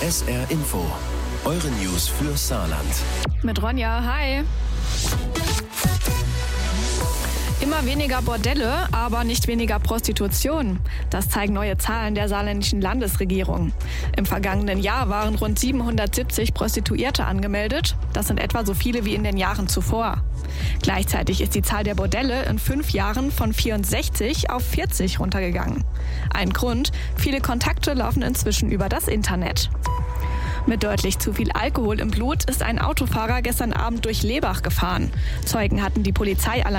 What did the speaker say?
SR Info. Eure News für Saarland. Mit Ronja, hi. Immer weniger Bordelle, aber nicht weniger Prostitution. Das zeigen neue Zahlen der saarländischen Landesregierung. Im vergangenen Jahr waren rund 770 Prostituierte angemeldet. Das sind etwa so viele wie in den Jahren zuvor. Gleichzeitig ist die Zahl der Bordelle in 5 Jahren von 64 auf 40 runtergegangen. Ein Grund: viele Kontakte laufen inzwischen über das Internet. Mit deutlich zu viel Alkohol im Blut ist ein Autofahrer gestern Abend durch Lebach gefahren. Zeugen hatten die Polizei